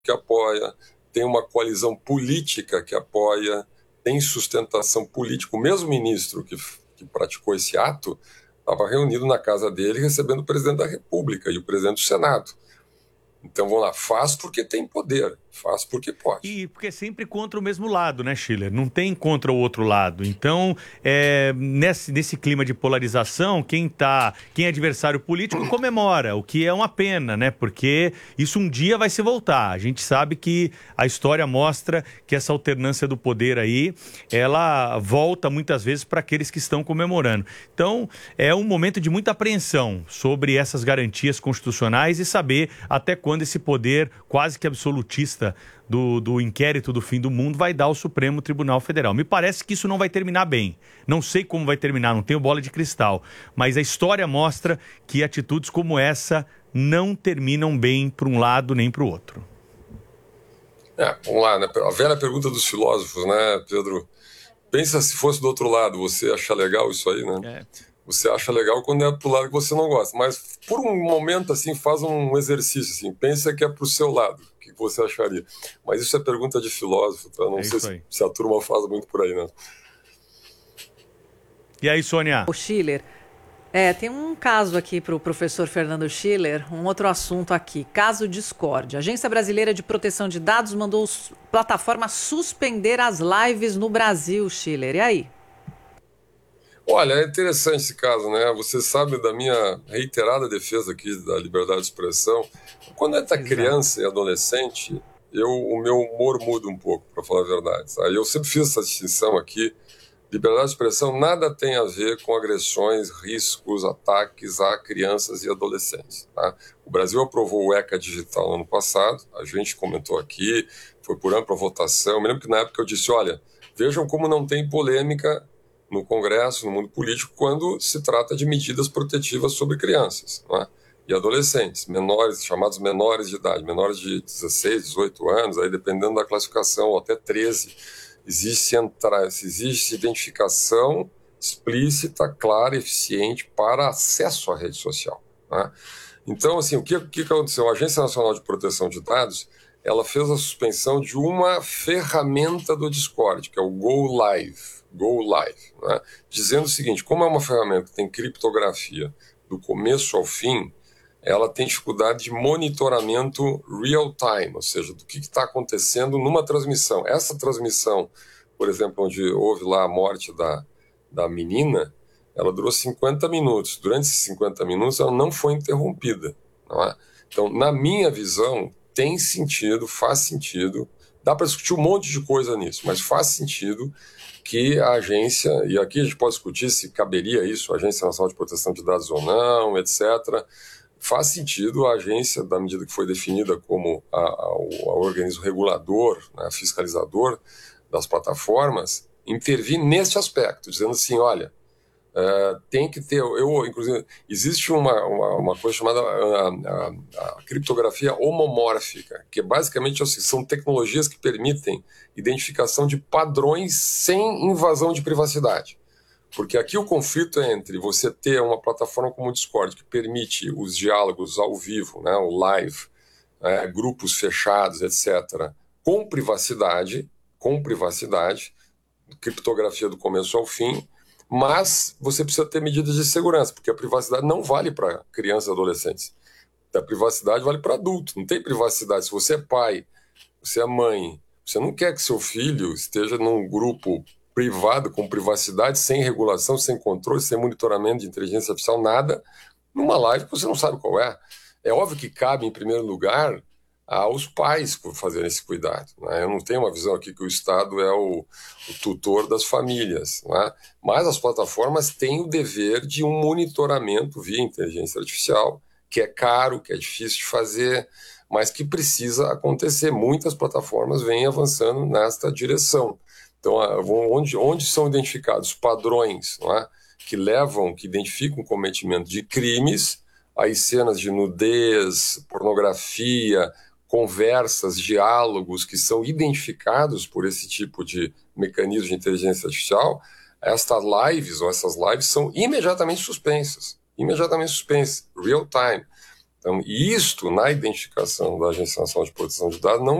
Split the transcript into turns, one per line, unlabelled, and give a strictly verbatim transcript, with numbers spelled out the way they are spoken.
que apoia, tem uma coalizão política que apoia, tem sustentação política. O mesmo ministro que, que praticou esse ato estava reunido na casa dele recebendo o presidente da República e o presidente do Senado. Então, vamos lá, faz porque tem poder, faz porque pode.
E porque é sempre contra o mesmo lado, né, Schiller? Não tem contra o outro lado. Então, é, nesse, nesse clima de polarização, quem tá, quem é adversário político comemora, o que é uma pena, né? Porque isso um dia vai se voltar. A gente sabe que a história mostra que essa alternância do poder aí, ela volta muitas vezes para aqueles que estão comemorando. Então, é um momento de muita apreensão sobre essas garantias constitucionais e saber até quando quando esse poder quase que absolutista do, do inquérito do fim do mundo vai dar ao Supremo Tribunal Federal. Me parece que isso não vai terminar bem. Não sei como vai terminar, não tenho bola de cristal. Mas a história mostra que atitudes como essa não terminam bem para um lado nem para o outro.
É, vamos lá, né? A velha pergunta dos filósofos, né, Pedro? Pensa se fosse do outro lado, você acha legal isso aí, né? É. Você acha legal quando é pro lado que você não gosta. Mas por um momento, assim, faz um exercício, assim. Pensa que é pro seu lado. O que você acharia? Mas isso é pergunta de filósofo, tá? Não é sei se, se a turma faz muito por aí, né?
E aí, Sônia?
O Schiller, é, tem um caso aqui para o professor Fernando Schiller, um outro assunto aqui, caso Discord. A Agência Brasileira de Proteção de Dados mandou a plataforma suspender as lives no Brasil, Schiller. E aí?
Olha, é interessante esse caso, né? Você sabe da minha reiterada defesa aqui da liberdade de expressão. Quando é criança e adolescente, eu, o meu humor muda um pouco, para falar a verdade. Tá? Eu sempre fiz essa distinção aqui. Liberdade de expressão nada tem a ver com agressões, riscos, ataques a crianças e adolescentes. Tá? O Brasil aprovou o ECA Digital no ano passado, a gente comentou aqui, foi por ampla votação. Eu me lembro que na época eu disse, olha, vejam como não tem polêmica no Congresso, no mundo político, quando se trata de medidas protetivas sobre crianças, não é? E adolescentes, menores, chamados menores de idade, menores de dezesseis, dezoito anos, aí dependendo da classificação, ou até treze, existe, entra, existe identificação explícita, clara, eficiente para acesso à rede social. Não é? Então, assim, o que, o que aconteceu? A Agência Nacional de Proteção de Dados, ela fez a suspensão de uma ferramenta do Discord, que é o Go Live. Go Live, né? Dizendo o seguinte, como é uma ferramenta que tem criptografia do começo ao fim, ela tem dificuldade de monitoramento real time, ou seja, do que está acontecendo numa transmissão. Essa transmissão, por exemplo, onde houve lá a morte da, da menina, ela durou cinquenta minutos. Durante esses cinquenta minutos ela não foi interrompida. Não é? Então, na minha visão, tem sentido, faz sentido, dá para discutir um monte de coisa nisso, mas faz sentido que a agência, e aqui a gente pode discutir se caberia isso, a Agência Nacional de Proteção de Dados ou não, etcétera. Faz sentido a agência, da medida que foi definida como a, a, o a organismo regulador, né, fiscalizador das plataformas, intervir nesse aspecto, dizendo assim, olha, Uh, tem que ter, eu, inclusive, existe uma, uma, uma coisa chamada a, a, a criptografia homomórfica, que basicamente assim, são tecnologias que permitem identificação de padrões sem invasão de privacidade. Porque aqui o conflito é entre você ter uma plataforma como o Discord, que permite os diálogos ao vivo, né, o live, é, grupos fechados, etcétera, com privacidade, com privacidade, criptografia do começo ao fim, mas você precisa ter medidas de segurança, porque a privacidade não vale para crianças e adolescentes. A privacidade vale para adultos, não tem privacidade. Se você é pai, você é mãe, você não quer que seu filho esteja num grupo privado, com privacidade, sem regulação, sem controle, sem monitoramento de inteligência artificial, nada, numa live que você não sabe qual é. É óbvio que cabe, em primeiro lugar, aos pais fazerem esse cuidado. Né? Eu não tenho uma visão aqui que o Estado é o, o tutor das famílias, né? Mas as plataformas têm o dever de um monitoramento via inteligência artificial, que é caro, que é difícil de fazer, mas que precisa acontecer. Muitas plataformas vêm avançando nesta direção. Então, onde, onde são identificados padrões, não é? Que levam, que identificam o cometimento de crimes, aí cenas de nudez, pornografia, conversas, diálogos que são identificados por esse tipo de mecanismo de inteligência artificial, estas lives ou essas lives são imediatamente suspensas, imediatamente suspensas, real time. Então, isto, na identificação da Agência Nacional de Proteção de Dados, não